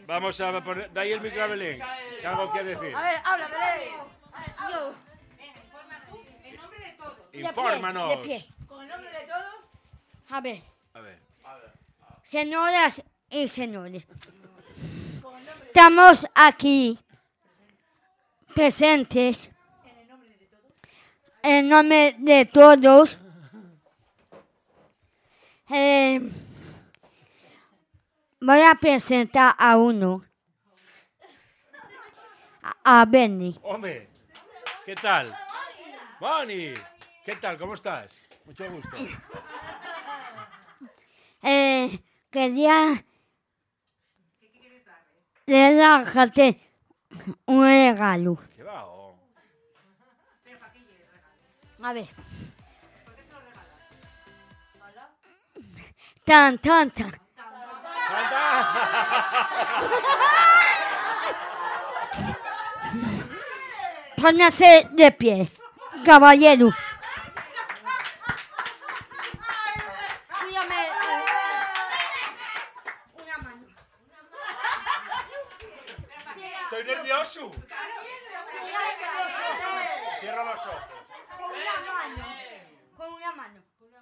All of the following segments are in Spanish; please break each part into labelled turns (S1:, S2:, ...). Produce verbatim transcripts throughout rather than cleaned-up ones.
S1: Vamos a poner... De ahí el micro a Belén. ¿Qué algo que decir?
S2: A ver, habla, Belén. Yo.
S3: Venga, informa tú, en nombre de todos.
S1: Infórmanos.
S2: De pie.
S3: Con el nombre de todos.
S2: A ver.
S1: A ver.
S2: Señoras y señores. Estamos aquí presentes en nombre de todos. Eh, voy a presentar a uno. A, a Benny.
S1: Hombre, ¿qué tal? Bonnie, ¿qué tal? ¿Cómo estás? Mucho gusto.
S2: Eh, quería regalarte un regalo.
S1: ¿Qué va? Oh.
S2: A ver. Tan, tan, tan.
S1: ¡Santa!
S2: Póngase de pie, caballero. Cuídame, eh, una mano.
S1: Estoy nervioso. Cierra los ojos.
S2: Con una mano. Con una mano.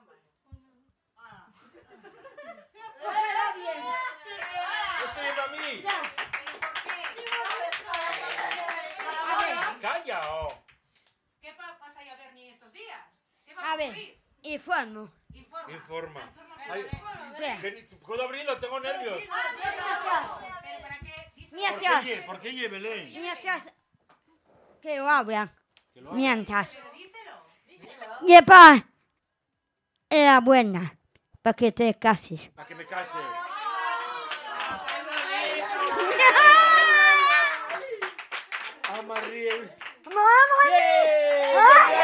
S2: Cógela bien.
S1: Estoy yendo a mí.
S2: Ya. A ver,
S1: Calla, oh.
S3: ¿Qué pa- pasa ahí a Bernie estos días? ¿Qué va
S2: a
S3: a
S2: ver,
S3: ocurrir?
S2: informo.
S3: Informa.
S1: Informa.
S3: Pero,
S1: Ay,
S2: Espera.
S1: que- ¿Puedo abrirlo? Tengo nervios.
S3: pero ¿para qué? Díselo.
S1: ¿Por
S2: Mientras,
S1: qué? ¿Por qué lleve Belén?
S2: mientras que lo abran.
S1: Que lo haga.
S2: Mientras.
S3: Pero díselo.
S2: Lleva era buena para que te cases.
S1: Para que me case. Ah, María.
S2: ¡Mamá!
S1: ¡Bien!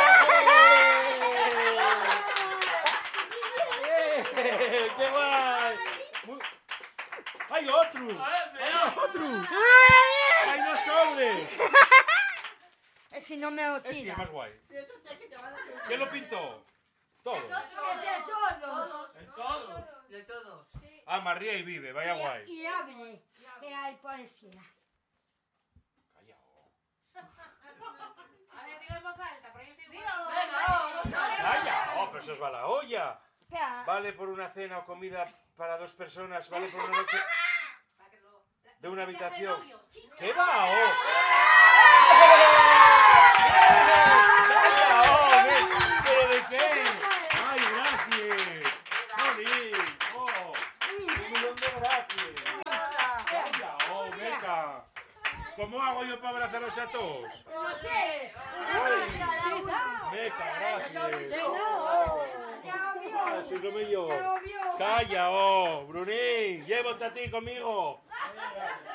S1: ¡Bien! ¡Qué guay! Muy- ¡Hay otro! ¡Hay otro! ¡Hay dos sobres!
S2: Si no me lo
S1: Este
S2: tira.
S1: es más guay. ¿Quién lo pintó? Todo.
S2: De todos.
S4: De todos.
S1: Ah, María y vive, vaya guay.
S2: Y abre, que hay poesía.
S3: A ver, dilo en voz alta, pero yo soy
S4: Dilo,
S3: igual.
S4: venga,
S1: ¡Calla! ¡Oh, pero eso os va la olla!
S2: Espera.
S1: Vale por una cena o comida para dos personas, vale por una noche
S3: Para que lo-
S1: de una
S3: ¿Qué te hace
S1: habitación.
S3: novio, chica?
S1: ¿Qué va? ¡Oh! ¡Calla! ¡Oh! ¿qué? ¿Pero de qué? ¡Ay, gracias! ¡Joder! ¡Oh! ¡Un millón de gracias! ¡Calla! ¡Oh, meca! ¿Cómo hago yo para abrazaros a todos?
S2: No sé.
S1: Meca, gracias.
S2: No.
S1: Ah, soy como yo.
S2: Ya lo vio.
S1: Calla, oh, Brunín, llévate a ti conmigo.